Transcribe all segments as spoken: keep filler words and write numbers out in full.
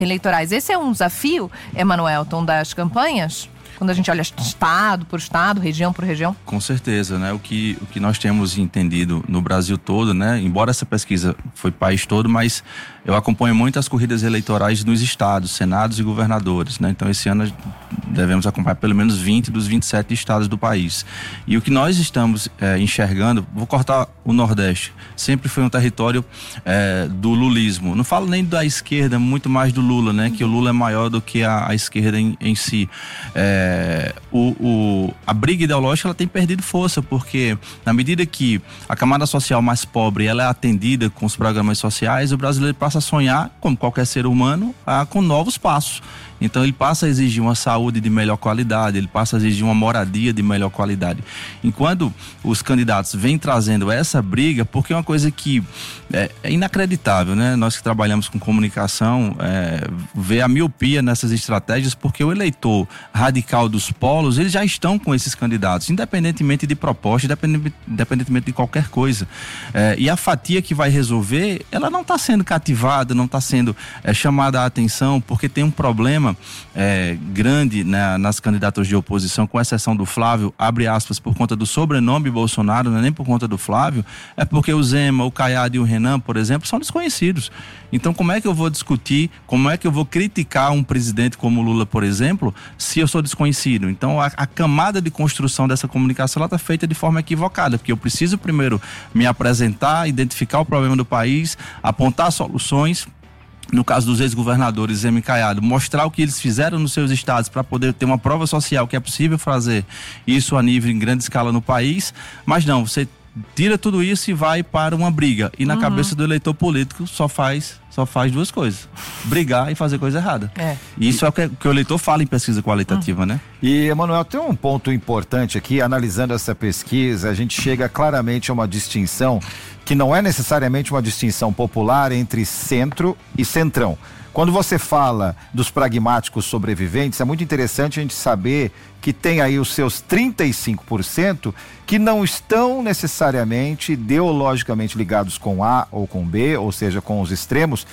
eleitorais. Esse é um desafio, Emanuelton, das campanhas? Quando a gente olha estado por estado, região por região? Com certeza, né? O que, o que nós temos entendido no Brasil todo, né? Embora essa pesquisa foi país todo, mas eu acompanho muito as corridas eleitorais nos estados, senados e governadores, né? Então esse ano devemos acompanhar pelo menos vinte dos vinte e sete estados do país. E o que nós estamos é, enxergando, vou cortar o Nordeste, sempre foi um território é, do lulismo. Não falo nem da esquerda, muito mais do Lula, né? Que o Lula é maior do que a, a esquerda em, em si. É, É, o, o, a briga ideológica ela tem perdido força, porque na medida que a camada social mais pobre ela é atendida com os programas sociais, o brasileiro passa a sonhar, como qualquer ser humano, a, com novos passos. Então ele passa a exigir uma saúde de melhor qualidade, ele passa a exigir uma moradia de melhor qualidade. Enquanto os candidatos vêm trazendo essa briga, porque é uma coisa que é, é inacreditável, né? Nós que trabalhamos com comunicação, é, vê a miopia nessas estratégias, porque o eleitor radical dos polos, eles já estão com esses candidatos, independentemente de proposta, independentemente de qualquer coisa. É, e a fatia que vai resolver, ela não está sendo cativada, não está sendo é, chamada a atenção, porque tem um problema É, grande, né, nas candidaturas de oposição, com exceção do Flávio, abre aspas, por conta do sobrenome Bolsonaro, não é nem por conta do Flávio, é porque o Zema, o Caiado e o Renan, por exemplo, são desconhecidos. Então como é que eu vou discutir, como é que eu vou criticar um presidente como o Lula, por exemplo, se eu sou desconhecido? Então a, a camada de construção dessa comunicação está feita de forma equivocada, porque eu preciso primeiro me apresentar, identificar o problema do país, apontar soluções. No caso dos ex-governadores Zema e Caiado, mostrar o que eles fizeram nos seus estados para poder ter uma prova social que é possível fazer isso a nível em grande escala no país, mas não, você tira tudo isso e vai para uma briga, e na uhum. cabeça do eleitor político só faz, só faz duas coisas: brigar e fazer coisa errada. É. E isso é o que, que o eleitor fala em pesquisa qualitativa, uhum. né? E, Emanuel, tem um ponto importante aqui, analisando essa pesquisa, a gente chega claramente a uma distinção que não é necessariamente uma distinção popular entre centro e centrão. Quando você fala dos pragmáticos sobreviventes, é muito interessante a gente saber que tem aí os seus trinta e cinco por cento que não estão necessariamente ideologicamente ligados com A ou com B, ou seja, com os extremos,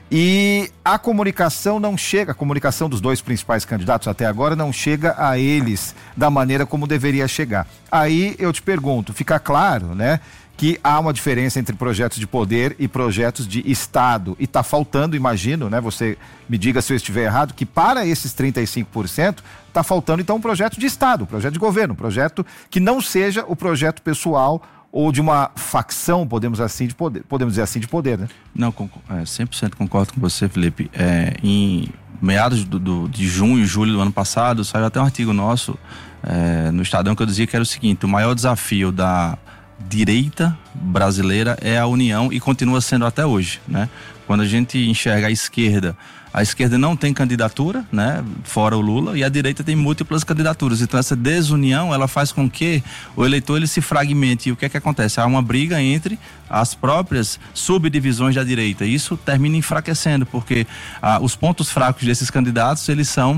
e a comunicação não chega, a comunicação dos dois principais candidatos até agora não chega a eles da maneira como deveria chegar. Aí eu te pergunto, fica claro, né, que há uma diferença entre projetos de poder e projetos de Estado, e está faltando, imagino, né, você me diga se eu estiver errado, que para esses trinta e cinco por cento está faltando então um projeto de Estado, um projeto de governo, um projeto que não seja o projeto pessoal ou de uma facção, podemos, assim, de poder, podemos dizer assim, de poder, né? Não, é, cem por cento concordo com você, Felipe. É, em meados do, do, de junho e julho do ano passado, saiu até um artigo nosso é, no Estadão que eu dizia que era o seguinte: o maior desafio da direita brasileira é a união, e continua sendo até hoje, né? Quando a gente enxerga a esquerda, a esquerda não tem candidatura, né, fora o Lula, e a direita tem múltiplas candidaturas. Então essa desunião, ela faz com que o eleitor ele se fragmente. E o que é que acontece? Há uma briga entre as próprias subdivisões da direita. E isso termina enfraquecendo, porque ah, os pontos fracos desses candidatos, eles são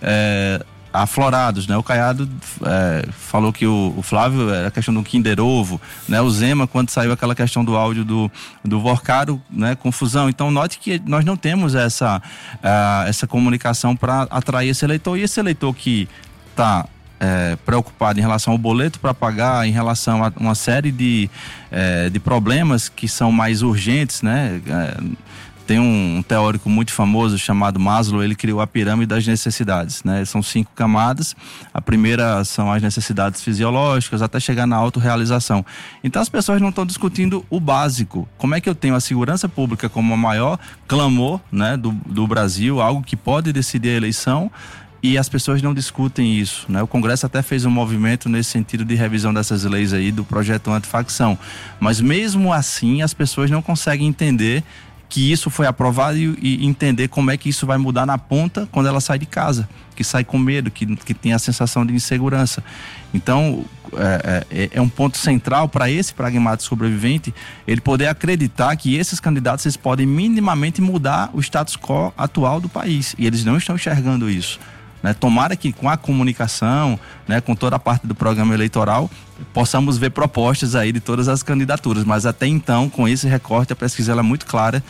é, aflorados, né? O Caiado é, falou que o, o Flávio era a questão do Kinder Ovo, né? O Zema, quando saiu aquela questão do áudio do, do Vorcaro, né? Confusão. Então note que nós não temos essa, uh, essa comunicação para atrair esse eleitor, e esse eleitor que está é, preocupado em relação ao boleto para pagar, em relação a uma série de, é, de problemas que são mais urgentes, né? É, tem um, um teórico muito famoso chamado Maslow, ele criou a pirâmide das necessidades, né? São cinco camadas. A primeira são as necessidades fisiológicas, até chegar na autorrealização. Então as pessoas não estão discutindo o básico. Como é que eu tenho a segurança pública como o maior clamor, né, do, do Brasil, algo que pode decidir a eleição, e as pessoas não discutem isso, né? O Congresso até fez um movimento nesse sentido de revisão dessas leis aí, do projeto antifacção. Mas mesmo assim as pessoas não conseguem entender que isso foi aprovado e, e entender como é que isso vai mudar na ponta quando ela sai de casa, que sai com medo, que, que tem a sensação de insegurança. Então é, é, é um ponto central para esse pragmático sobrevivente, ele poder acreditar que esses candidatos eles podem minimamente mudar o status quo atual do país, e eles não estão enxergando isso, né? Tomara que com a comunicação, né, com toda a parte do programa eleitoral, possamos ver propostas aí de todas as candidaturas, mas até então, com esse recorte, a pesquisa ela é muito clara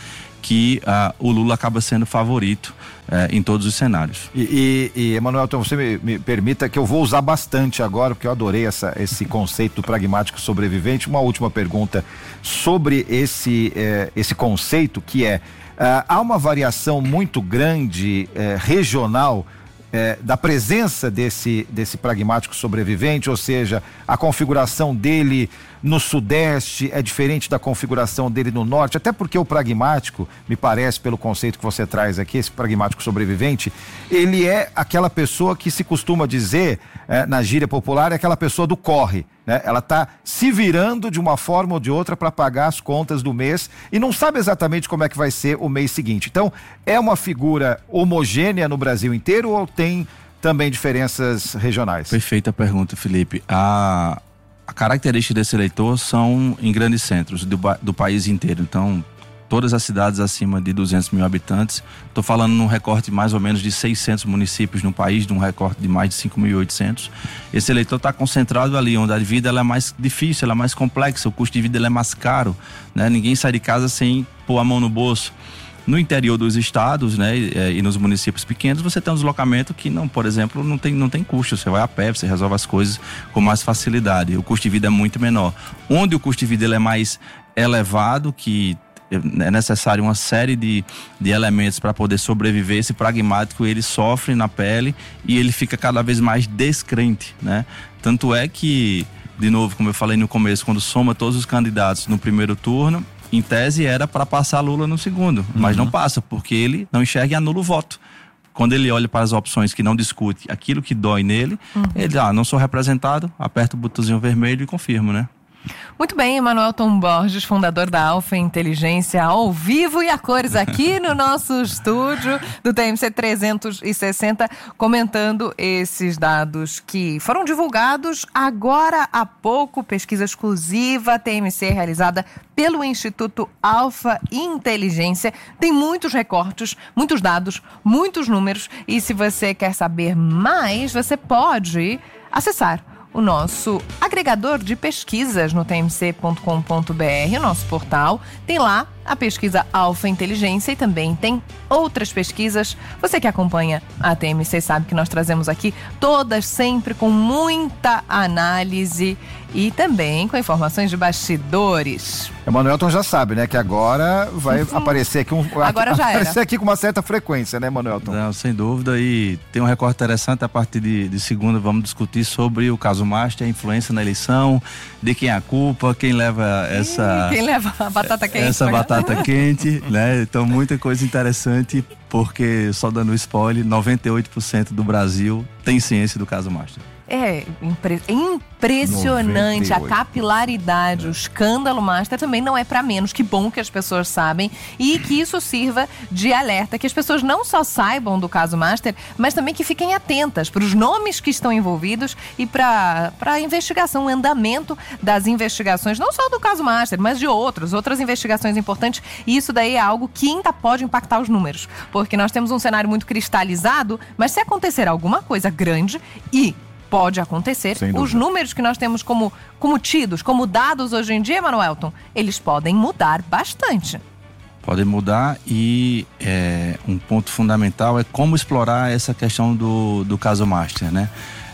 que uh, o Lula acaba sendo favorito uh, em todos os cenários. E, e, e Emanuel, então você me, me permita que eu vou usar bastante agora, porque eu adorei essa, esse conceito do pragmático sobrevivente. Uma última pergunta sobre esse, eh, esse conceito, que é, uh, há uma variação muito grande eh, regional É, da presença desse, desse pragmático sobrevivente, ou seja, a configuração dele no sudeste é diferente da configuração dele no norte, até porque o pragmático, me parece, pelo conceito que você traz aqui, esse pragmático sobrevivente, ele é aquela pessoa que se costuma dizer, é, na gíria popular, é aquela pessoa do corre, né? Ela está se virando de uma forma ou de outra para pagar as contas do mês e não sabe exatamente como é que vai ser o mês seguinte. Então, é uma figura homogênea no Brasil inteiro ou tem também diferenças regionais? Perfeita pergunta, Felipe. A, a característica desse eleitor são em grandes centros do, do país inteiro. Então, todas as cidades acima de duzentos mil habitantes. Estou falando num recorte mais ou menos de seiscentos municípios no país, de um recorte de mais de cinco mil e oitocentos. Esse eleitor está concentrado ali, onde a vida ela é mais difícil, ela é mais complexa, o custo de vida ela é mais caro, né? Ninguém sai de casa sem pôr a mão no bolso. No interior dos estados, né, e, e nos municípios pequenos, você tem um deslocamento que, não, por exemplo, não tem, não tem custo. Você vai a pé, você resolve as coisas com mais facilidade. O custo de vida é muito menor. Onde o custo de vida ele é mais elevado, que é necessário uma série de, de elementos para poder sobreviver, esse pragmático ele sofre na pele e ele fica cada vez mais descrente, né? Tanto é que, de novo, como eu falei no começo, quando soma todos os candidatos no primeiro turno, em tese era para passar Lula no segundo, uhum. mas não passa, porque ele não enxerga e anula o voto. Quando ele olha para as opções que não discute aquilo que dói nele, uhum. ele, ah, não sou representado, aperta o botãozinho vermelho e confirmo, né? Muito bem, Emanuelton Borges, fundador da Alfa Inteligência, ao vivo e a cores aqui no nosso estúdio do T M C trezentos e sessenta, comentando esses dados que foram divulgados agora há pouco, pesquisa exclusiva T M C realizada pelo Instituto Alfa Inteligência. Tem muitos recortes, muitos dados, muitos números, e se você quer saber mais, você pode acessar o nosso agregador de pesquisas no t m c ponto com ponto b r, o nosso portal. Tem lá a pesquisa Alfa Inteligência e também tem outras pesquisas. Você que acompanha a T M C sabe que nós trazemos aqui todas sempre com muita análise e também com informações de bastidores. Emanuelton já sabe, né, que agora vai uhum. aparecer aqui um agora aqui, já aparecer era. aqui com uma certa frequência, né, Emanuelton? Não, sem dúvida, e tem um recorte interessante. A partir de, de segunda vamos discutir sobre o caso Master, a influência na eleição, de quem é a culpa, quem leva essa quem leva a batata quente, essa batata quente, né? Então muita coisa interessante, porque só dando spoiler, noventa e oito por cento do Brasil tem ciência do caso Master. É impre- impressionante noventa e oito. A capilaridade, é. O escândalo Master também não é para menos. Que bom que as pessoas sabem e que isso sirva de alerta, que as pessoas não só saibam do caso Master, mas também que fiquem atentas para os nomes que estão envolvidos e para a investigação, o andamento das investigações, não só do caso Master, mas de outros, outras investigações importantes. E isso daí é algo que ainda pode impactar os números, porque nós temos um cenário muito cristalizado, mas se acontecer alguma coisa grande e pode acontecer, os números que nós temos como, como tidos, como dados hoje em dia, Emanuelton, eles podem mudar bastante. Podem mudar e é, um ponto fundamental é como explorar essa questão do, do caso Master, né?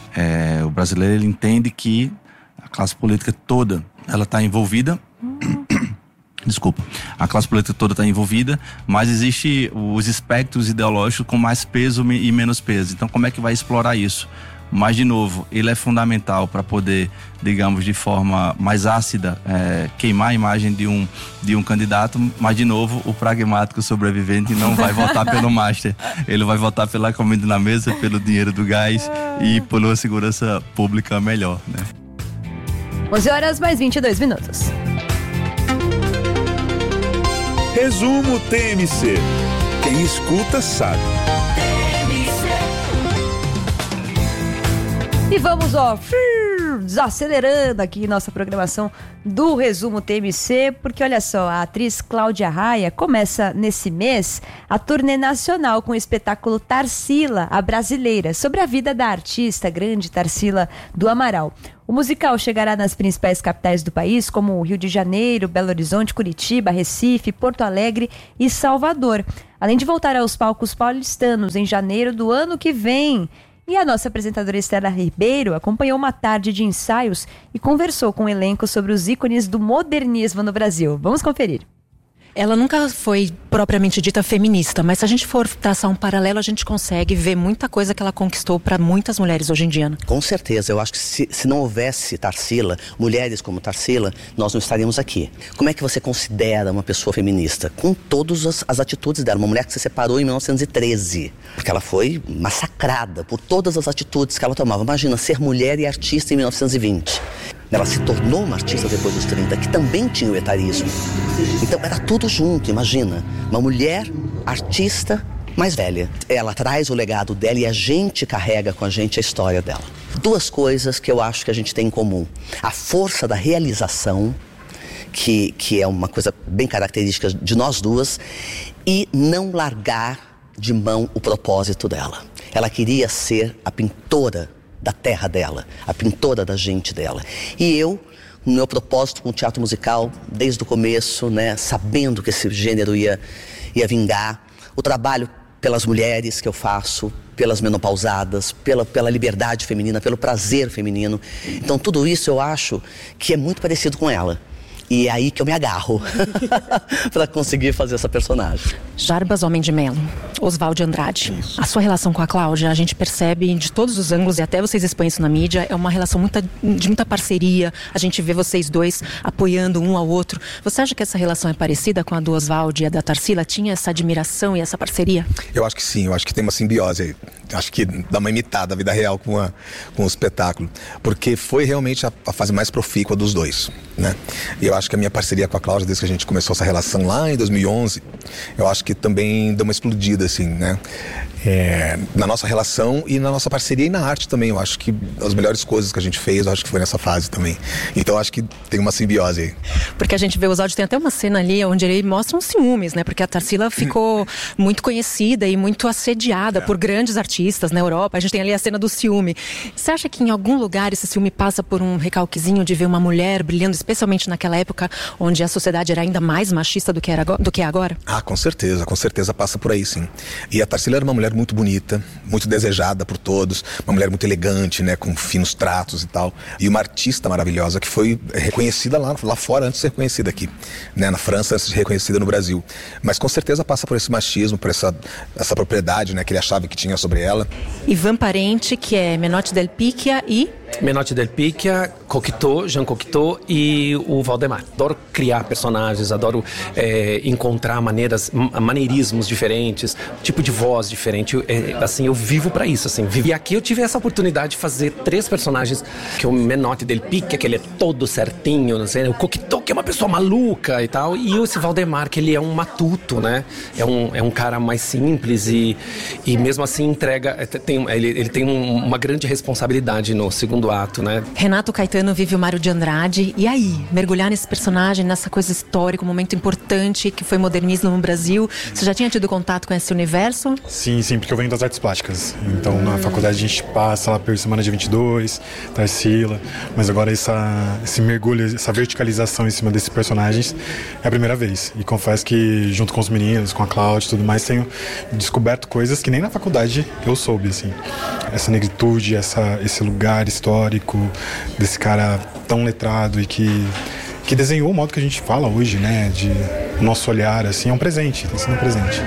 É, o brasileiro ele entende que a classe política toda ela está envolvida. Hum. Desculpa, a classe política toda está envolvida, mas existe os espectros ideológicos com mais peso e menos peso. Então, como é que vai explorar isso? Mas, de novo, ele é fundamental para poder, digamos, de forma mais ácida, é, queimar a imagem de um, de um candidato. Mas, de novo, o pragmático sobrevivente não vai votar pelo Master. Ele vai votar pela comida na mesa, pelo dinheiro do gás e por uma segurança pública melhor, né? onze horas mais vinte e dois minutos. Resumo T M C. Quem escuta sabe. E vamos ao desacelerando aqui nossa programação do Resumo T M C, porque olha só, a atriz Cláudia Raia começa nesse mês a turnê nacional com o espetáculo Tarsila, a Brasileira, sobre a vida da artista grande Tarsila do Amaral. O musical chegará nas principais capitais do país, como Rio de Janeiro, Belo Horizonte, Curitiba, Recife, Porto Alegre e Salvador, além de voltar aos palcos paulistanos em janeiro do ano que vem. E a nossa apresentadora Estela Ribeiro acompanhou uma tarde de ensaios e conversou com o elenco sobre os ícones do modernismo no Brasil. Vamos conferir. Ela nunca foi propriamente dita feminista, mas se a gente for traçar um paralelo, a gente consegue ver muita coisa que ela conquistou para muitas mulheres hoje em dia. Né? Com certeza, eu acho que se, se não houvesse Tarsila, mulheres como Tarsila, nós não estaríamos aqui. Como é que você considera uma pessoa feminista? Com todas as, as atitudes dela. Uma mulher que se separou em mil novecentos e treze, porque ela foi massacrada por todas as atitudes que ela tomava. Imagina, ser mulher e artista em mil novecentos e vinte. Ela se tornou uma artista depois dos trinta, que também tinha o etarismo. Então era tudo junto, imagina. Uma mulher artista mais velha. Ela traz o legado dela e a gente carrega com a gente a história dela. Duas coisas que eu acho que a gente tem em comum. A força da realização, que, que é uma coisa bem característica de nós duas, e não largar de mão o propósito dela. Ela queria ser a pintora da terra dela, a pintora da gente dela. E eu, no meu propósito com o teatro musical, desde o começo, né, sabendo que esse gênero ia, ia vingar, o trabalho pelas mulheres que eu faço, pelas menopausadas, pela, pela liberdade feminina, pelo prazer feminino. Então tudo isso eu acho que é muito parecido com ela. E é aí que eu me agarro para conseguir fazer essa personagem. Jarbas Homem de Melo, Oswald Andrade. Isso. A sua relação com a Cláudia, a gente percebe de todos os ângulos, e até vocês expõem isso na mídia, é uma relação muita, de muita parceria. A gente vê vocês dois apoiando um ao outro. Você acha que essa relação é parecida com a do Oswald e a da Tarsila? Tinha essa admiração e essa parceria? Eu acho que sim, eu acho que tem uma simbiose aí. Acho que dá uma imitada a vida real com, a, com o espetáculo. Porque foi realmente a, a fase mais profícua dos dois, né? E eu acho que a minha parceria com a Cláudia, desde que a gente começou essa relação lá em dois mil e onze, eu acho que também deu uma explodida, assim, né? É, na nossa relação e na nossa parceria e na arte também. Eu acho que as melhores coisas que a gente fez, eu acho que foi nessa fase também. Então eu acho que tem uma simbiose aí. Porque a gente vê os áudios, tem até uma cena ali onde ele mostra uns ciúmes, né? Porque a Tarsila ficou muito conhecida e muito assediada é. por grandes artistas na Europa. A gente tem ali a cena do ciúme. Você acha que em algum lugar esse ciúme passa por um recalquezinho de ver uma mulher brilhando, especialmente naquela época onde a sociedade era ainda mais machista do que, era, do que é agora? Ah, com certeza, com certeza passa por aí, sim. E a Tarsila era uma mulher muito bonita, muito desejada por todos, uma mulher muito elegante, né, com finos tratos e tal, e uma artista maravilhosa que foi reconhecida lá, lá fora antes de ser reconhecida aqui, né, na França antes de ser reconhecida no Brasil, mas com certeza passa por esse machismo, por essa, essa propriedade, né, que ele achava que tinha sobre ela. Ivan Parente, que é Menotti Del Picchia e... Menotti Del Picchia, Cocteau, Jean Cocteau e o Valdemar. Adoro criar personagens, adoro é, encontrar maneiras, maneirismos diferentes, tipo de voz diferente. Eu, é, assim, eu vivo pra isso, assim. E aqui eu tive essa oportunidade de fazer três personagens, que é o Menotti Del Picchia, que ele é todo certinho, não sei, o Cocteau, que é uma pessoa maluca e tal, e esse Valdemar, que ele é um matuto, né? É um, é um cara mais simples e, e mesmo assim entrega, tem, ele, ele tem um, uma grande responsabilidade no segundo do ato, né? Renato Caetano vive o Mário de Andrade. E aí? Mergulhar nesse personagem, nessa coisa histórica, um momento importante que foi modernismo no Brasil. Você já tinha tido contato com esse universo? Sim, sim, porque eu venho das artes plásticas. Então, hum. na faculdade a gente passa lá por Semana de vinte e dois, Tarsila. Mas agora essa, esse mergulho, essa verticalização em cima desses personagens é a primeira vez. E confesso que, junto com os meninos, com a Cláudia e tudo mais, tenho descoberto coisas que nem na faculdade eu soube, assim. Essa negritude, essa, esse lugar histórico histórico desse cara tão letrado e que, que desenhou o modo que a gente fala hoje, né? De o nosso olhar, assim, é um presente, tem sido um presente.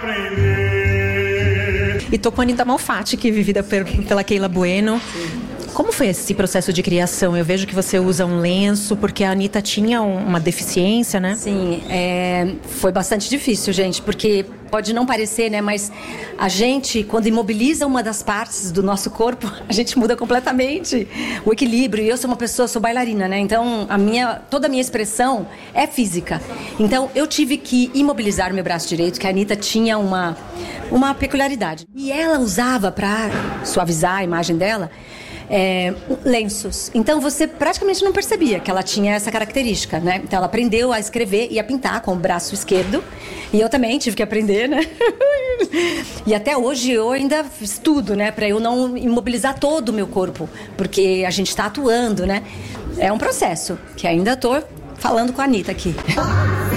E Topani da Malfatti, que é vivida pela Keila Bueno. Como foi esse processo de criação? Eu vejo que você usa um lenço, porque a Anitta tinha uma deficiência, né? Sim, é, foi bastante difícil, gente, porque pode não parecer, né, mas a gente, quando imobiliza uma das partes do nosso corpo, a gente muda completamente o equilíbrio. E eu sou uma pessoa, sou bailarina, né, então a minha, toda a minha expressão é física. Então eu tive que imobilizar o meu braço direito, que a Anitta tinha uma, uma peculiaridade. E ela usava, para suavizar a imagem dela, É, lenços. Então você praticamente não percebia que ela tinha essa característica, né? Então ela aprendeu a escrever e a pintar com o braço esquerdo. E eu também tive que aprender, né? E até hoje eu ainda estudo, né? Para eu não imobilizar todo o meu corpo, porque a gente está atuando, né? É um processo que ainda estou falando com a Anitta aqui.